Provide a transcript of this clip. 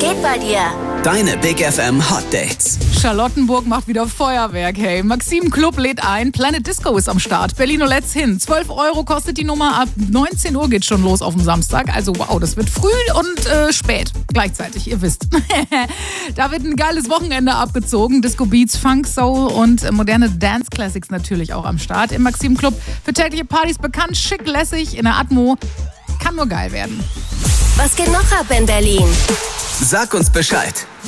geht bei dir? Deine Big FM Hot Dates. Charlottenburg macht wieder Feuerwerk, hey. Maxim Club lädt ein, Planet Disco ist am Start. Berliner Let's hin. 12 € kostet die Nummer, ab 19 Uhr geht's schon los auf dem Samstag. Also wow, das wird früh und spät gleichzeitig, ihr wisst. Da wird ein geiles Wochenende abgezogen. Disco Beats, Funk, Soul und moderne Dance Classics natürlich auch am Start. Im Maxim Club für tägliche Partys bekannt, schick, lässig, in der Atmo. Kann nur geil werden. Was geht noch ab in Berlin? Sag uns Bescheid.